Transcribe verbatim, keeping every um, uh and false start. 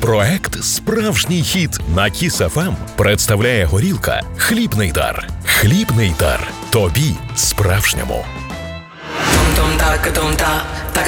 Проект «Справжній хіт» на Кіс еф ем представляє горілка «Хлібний дар». «Хлібний дар» тобі справжньому. Том-том, так, том-та, так,